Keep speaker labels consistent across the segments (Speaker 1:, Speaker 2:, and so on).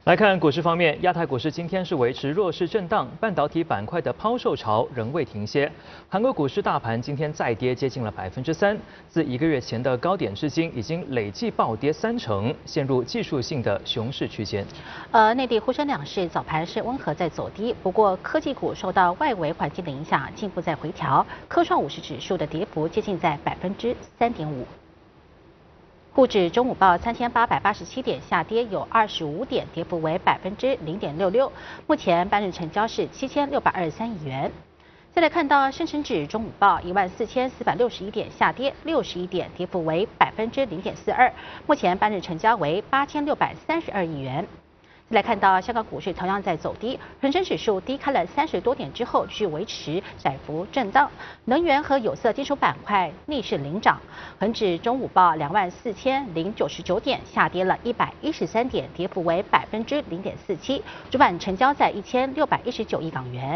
Speaker 1: 来看股市方面，亚太股市今天是维持弱势震荡，半导体板块的抛售潮仍未停歇。韩国股市大盘今天再跌接近了3%，自1个月前的高点至今已经累计暴跌30%，陷入技术性的熊市区间。
Speaker 2: 内地沪深两市早盘是温和在走低，不过科技股受到外围环境的影响，进一步在回调。科创50指数的跌幅接近在3.5%。沪指中午报3887点，下跌有25点，跌幅为0.66%。目前单日成交是7623亿元。再来看到深成指中午报14461点，下跌61点，跌幅为0.42%。目前单日成交为8632亿元。再来看到香港股市同样在走低，恒生指数低开了30多点之后，继续维持窄幅震荡。能源和有色金属板块逆势领涨，恒指中午报24099点，下跌了113点，跌幅为0.47%。主板成交在1619亿港元。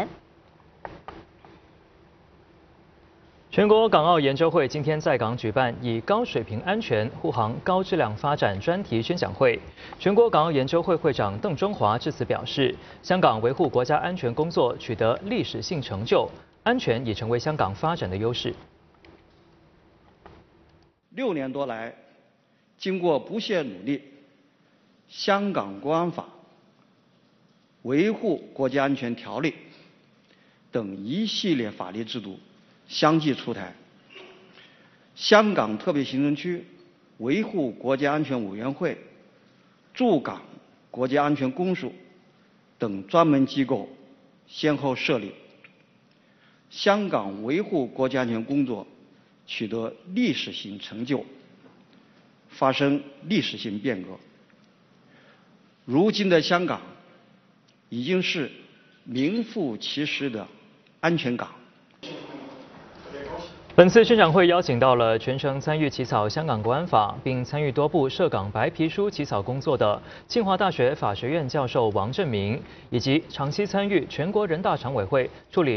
Speaker 1: 全国港澳研究会今天在港举办以高水平安全护航高质量发展专题宣讲会。全国港澳研究会会长邓中华致辞表示，香港维护国家安全工作取得历史性成就，安全已成为香港发展的优势。
Speaker 3: 6年多来，经过不懈努力，香港国安法、维护国家安全条例等一系列法律制度相继出台，香港特别行政区维护国家安全委员会、驻港国家安全公署等专门机构先后设立，香港维护国家安全工作取得历史性成就，发生历史性变革。如今的香港已经是名副其实的安全港。
Speaker 1: 本次宣讲会邀请到了全程参与起草香港国安法，并参与多部涉港白皮书起草工作的清华大学法学院教授王振明，以及长期参与全国人大常委会处理